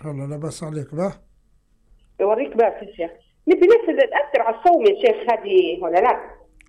شاء الله لا بأس عليك به. يوريك بس يا شيخ، نبي نفس تأثر على الصوم يا شيخ هذه ولا لا؟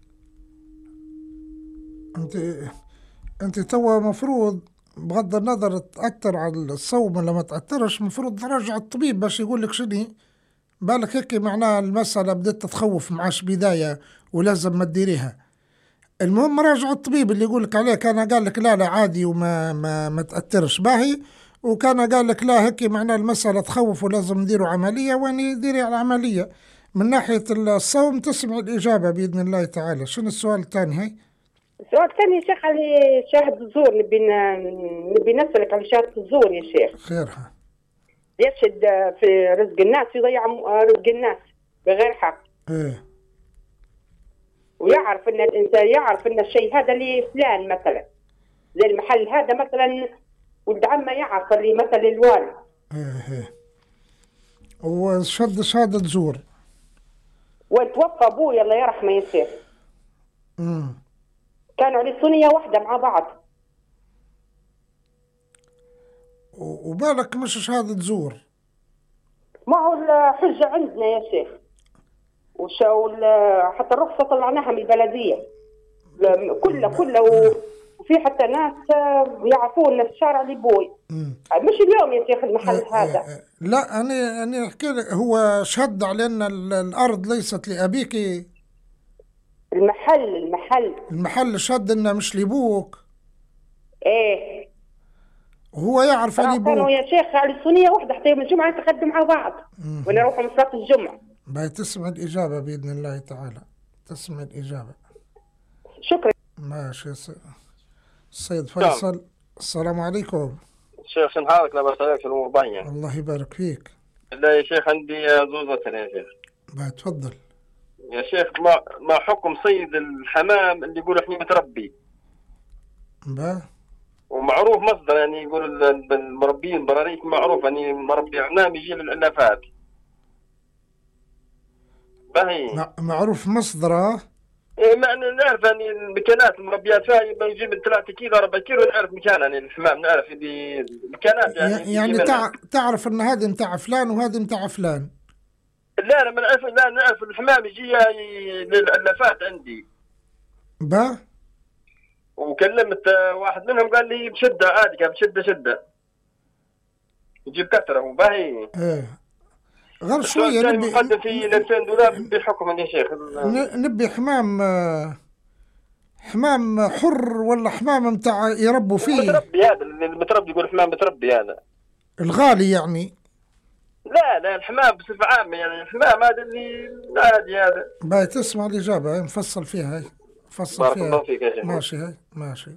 انت انت توا مفروض بغض النظر تأثر على الصوم ولا ما تأثرش، مفروض ترجع الطبيب باش يقول لك شني بالك هيك، معناها المسألة بدأت تتخوف معاش بداية ولازم ما تديريها. المهم راجع الطبيب اللي يقول لك عليه، كان قال لك لا لا عادي وما ما تأثرش باهي، وكان قال لك لا هيك معناها المسألة تخوف ولازم نديروا عملية، واني ديري على العملية. من ناحية الصوم تسمع الإجابة بإذن الله تعالى. شنو السؤال الثاني هاي؟ السؤال الثاني يا شيخ على شاهد الزور، نبي نسألك على شاهد الزور يا شيخ. خيرها. يشهد في رزق الناس، يضيع رزق الناس بغير حق. ايه. ويعرف ان الانسان يعرف ان الشيء هذا لفلان مثلا، زي المحل هذا مثلا ولد عمه يعرف اللي مثلا الوالد. ايه. وشد شهادة زور. وتوفى ابوي الله يرحمه يا شيخ. كانوا على صينية واحدة مع بعض. وبالك مش شهادة زور. ما هو الحجة عندنا يا شيخ، حتى الرخصة طلعناها من البلدية كلها وفي حتى ناس يعرفون في الشارع لبوي. مش اليوم يا شيخ المحل هذا. لا أنا أحكي لك، هو شهد على أن الأرض ليست لأبيك. المحل شهد أنه مش لبوك. إيه. وهو يعرف أن يبوك. كانوا يا شيخ على الصينية واحدة حتى يوم الجمعة يتقدم مع بعض ونروحوا من صلاة الجمعة. باي تسمع الإجابة بإذن الله تعالى، تسمع الإجابة. شكرا. ماشي. السيد فيصل. السلام عليكم. شيخ شن حالك؟ لا بأس عليك، الأمور باينة. الله يبارك فيك. لا يا شيخ عندي زوزة يا شيخ. باي تفضل. يا شيخ ما حكم صيد الحمام اللي يقول احنا متربي؟ باي. ومعروف مصدر، يعني يقول المربين براريك معروف يعني مربي عنام يجي للعلافات. باهي. معروف مصدره. ايه معنى نعرف يعني المكانات المربيات فيها يجيب من 3 كيلو 4 كيلو، نعرف مكان يعني الحمام، نعرف دي مكانات يعني تعرف ان هذه متاع فلان وهذه متاع فلان. لا انا ما نعرف، لا نعرف الحمام يجي للعلافات عندي. با. وكلمت واحد منهم قال لي بشده عادي، قال بشده يجيب كثره وباهي. ايه غير شويه نبي مقدم في 2000 دولار بحكم يا شيخ. نبي حمام حر ولا حمام متاع يربوا فيه؟ متربي، هذا المتربي يقول حمام متربي هذا الغالي يعني. لا الحمام بصفة عامة، يعني الحمام هذا اللي عادي هذا. باي تسمع الإجابة نفصل فيها هاي. بارك الله فيك يا شيخ. ماشي هاي ماشي.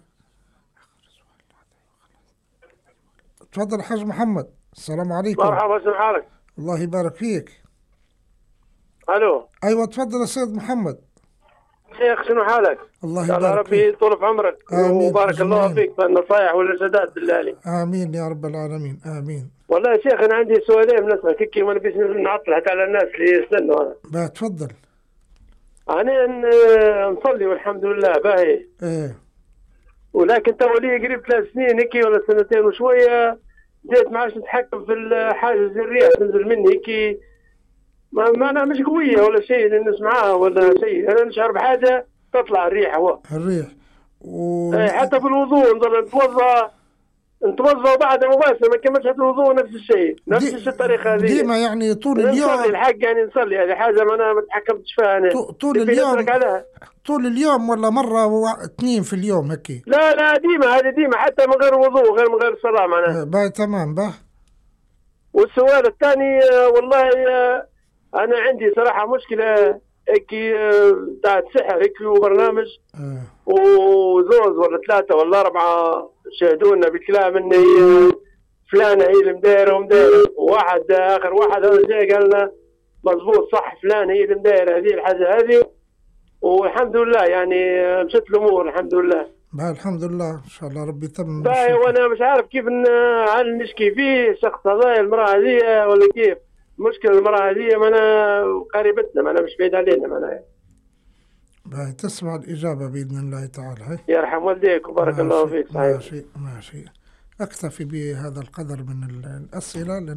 تفضل حاج محمد. السلام عليكم. مرحبا، شو حالك؟ الله يبارك فيك. الو. ايوه تفضل يا سيد محمد. شيخ شنو حالك؟ الله يبارك فيك. ربي يطول في عمرك. وبارك الله فيك بالنصائح والارشادات بالله. امين يا رب العالمين امين. والله يا شيخ انا عندي سؤالين بنسألك هيك، ما نبيش نعطلك على الناس اللي يستنوا. انا تفضل. انا نصلي والحمد لله باهي. ايه. ولكن تو لي قريب 3 سنين هيك ولا 2 سنين وشويه بديت ما عادش نتحكم في الحاجز الريح تنزل مني هيك، ما انا مش قويه ولا شيء اللي نسمعها ولا شيء، انا نشعر بحاجه تطلع الريح. هو الريح حتى في الوضوء نضل نتوضا بعد مباشره ما كملش الوضوء نفس الشيء، نفس الطريقه هذه ديما يعني طول اليوم. نصلي الحق يعني نصلي، هذه حاجه ما انا ما تحكمتش فيها انا. طول اليوم ولا مره 2 في اليوم هيك؟ لا ديما، هذه ديما حتى من غير وضوء، غير من غير صلاه معناها. باي تمام به. والسؤال الثاني والله انا عندي صراحه مشكله هيك بتاعت سحر هيك، وبرنامج وزوز ولا 3 ولا 4 شهدونا بكلام اني فلانه هي اللي مدايره ومدايره، وواحد اخر واحد هذا جاي قال لنا مضبوط صح فلانه هي اللي مدايره هذه الحاجه هذه، والحمد لله يعني مشت الامور الحمد لله. الحمد لله ان شاء الله ربي يتم. وانا مش عارف كيف هل نشكي فيه الشخص هذا المراه هذه ولا كيف؟ مشكلة المرأة هذه ما أنا قريبتنا، ما أنا مش بعيد علينا ما أنا. تسمع الإجابة بإذن الله تعالى. يرحم والديك وبارك الله فيك. ماشي. أكتفي بهذا القدر من الأسئلة.